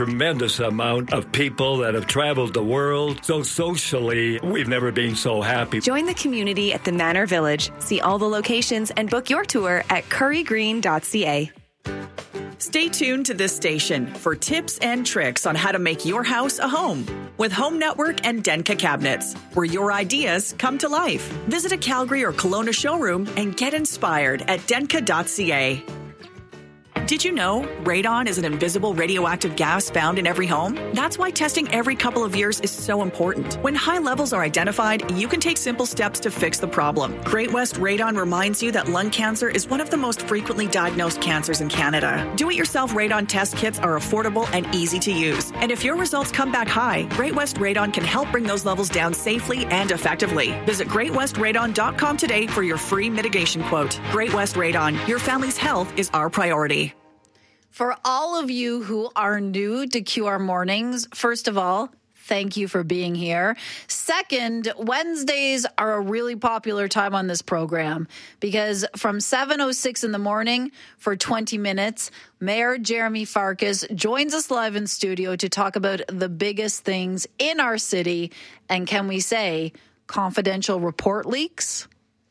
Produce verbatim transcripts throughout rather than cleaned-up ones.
tremendous amount of people that have traveled the world. So socially, we've never been so happy. Join the community at the Manor Village. See all the locations and book your tour at curry green dot c a. Stay tuned to this station for tips and tricks on how to make your house a home with Home Network and Denka Cabinets, where your ideas come to life. Visit a Calgary or Kelowna showroom and get inspired at denka dot c a. Did you know radon is an invisible radioactive gas found in every home? That's why testing every couple of years is so important. When high levels are identified, you can take simple steps to fix the problem. Great West Radon reminds you that lung cancer is one of the most frequently diagnosed cancers in Canada. Do-it-yourself radon test kits are affordable and easy to use. And if your results come back high, Great West Radon can help bring those levels down safely and effectively. Visit great west radon dot com today for your free mitigation quote. Great West Radon, your family's health is our priority. For all of you who are new to Q R Mornings, first of all, thank you for being here. Second, Wednesdays are a really popular time on this program because from seven oh six in the morning for twenty minutes, Mayor Jeremy Farkas joins us live in studio to talk about the biggest things in our city. And can we say confidential report leaks?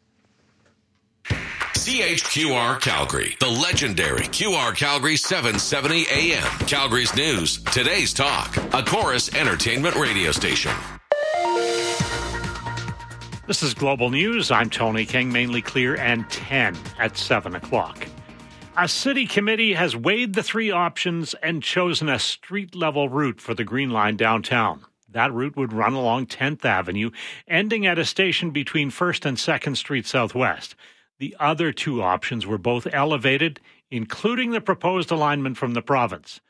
C H Q R Calgary, the legendary Q R Calgary seven seventy A M. Calgary's news, today's talk, a Chorus Entertainment radio station. This is Global News. I'm Tony King, mainly clear and ten at seven o'clock. A city committee has weighed the three options and chosen a street-level route for the Green Line downtown. That route would run along tenth Avenue, ending at a station between first and second Street Southwest. The other two options were both elevated, including the proposed alignment from the province.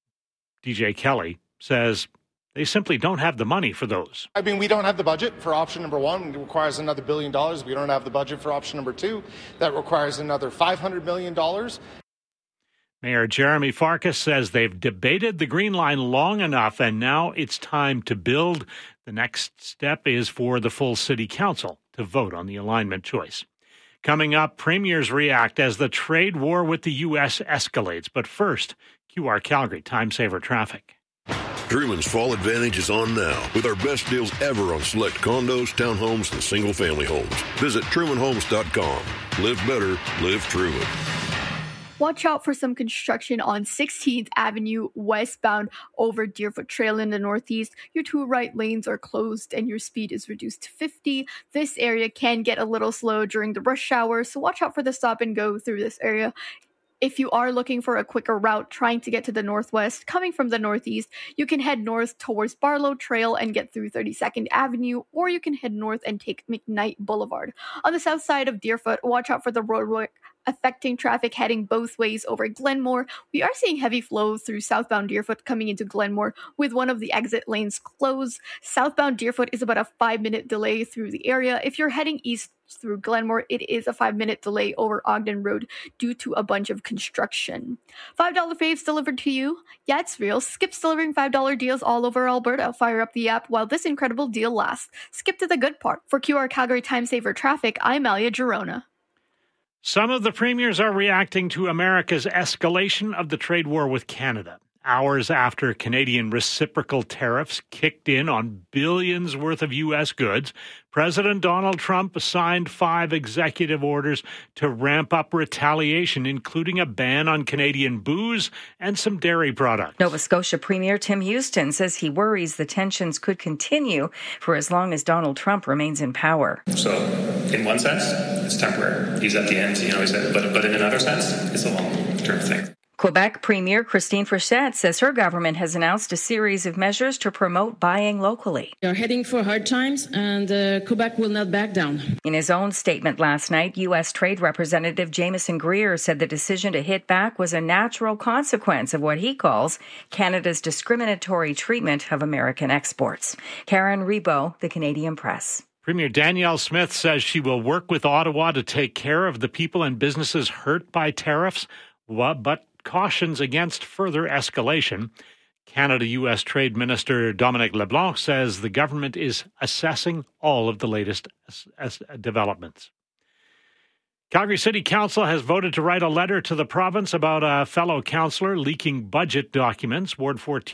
D J Kelly says they simply don't have the money for those. I mean, we don't have the budget for option number one. It requires another billion dollars. We don't have the budget for option number two. That requires another five hundred million dollars. Mayor Jeremy Farkas says they've debated the Green Line long enough, and now it's time to build. The next step is for the full city council to vote on the alignment choice. Coming up, premiers react as the trade war with the U S escalates. But first, Q R Calgary Time Saver Traffic. Truman's Fall Advantage is on now with our best deals ever on select condos, townhomes, and single-family homes. Visit truman homes dot com. Live better, live Truman. Watch out for some construction on sixteenth Avenue westbound over Deerfoot Trail in the northeast. Your two right lanes are closed and your speed is reduced to fifty. This area can get a little slow during the rush hour, so watch out for the stop and go through this area. If you are looking for a quicker route trying to get to the northwest, coming from the northeast, you can head north towards Barlow Trail and get through thirty-second Avenue, or you can head north and take McKnight Boulevard. On the south side of Deerfoot, watch out for the roadwork affecting traffic heading both ways over Glenmore. We are seeing heavy flow through southbound Deerfoot coming into Glenmore with one of the exit lanes closed. Southbound Deerfoot is about a five-minute delay through the area. If you're heading east through Glenmore, it is a five-minute delay over Ogden Road due to a bunch of construction. five dollar faves delivered to you. Yeah, it's real. Skip's delivering five dollar deals all over Alberta. Fire up the app while this incredible deal lasts. Skip to the good part. For Q R Calgary Time Saver Traffic, I'm Alia Girona. Some of the premiers are reacting to America's escalation of the trade war with Canada. Hours after Canadian reciprocal tariffs kicked in on billions worth of U S goods, President Donald Trump signed five executive orders to ramp up retaliation, including a ban on Canadian booze and some dairy products. Nova Scotia Premier Tim Houston says he worries the tensions could continue for as long as Donald Trump remains in power. So, in one sense, it's temporary. He's at the end, you know, he said, but, but in another sense, it's a long-term thing. Quebec Premier Christine Frechette says her government has announced a series of measures to promote buying locally. We are heading for hard times, and uh, Quebec will not back down. In his own statement last night, U S Trade Representative Jameson Greer said the decision to hit back was a natural consequence of what he calls Canada's discriminatory treatment of American exports. Karen Rebo, The Canadian Press. Premier Danielle Smith says she will work with Ottawa to take care of the people and businesses hurt by tariffs, but cautions against further escalation. Canada-U S Trade Minister Dominic LeBlanc says the government is assessing all of the latest developments. Calgary City Council has voted to write a letter to the province about a fellow councillor leaking budget documents. Ward fourteen